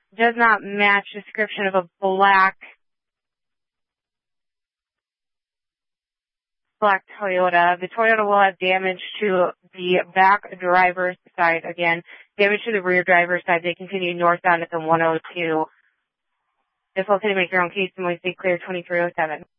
does not match description of a black Toyota. The Toyota will have damage to the back driver's side again. Damage to the rear driver's side. They continue northbound at the 102. This will make your own case and we stay clear 2307.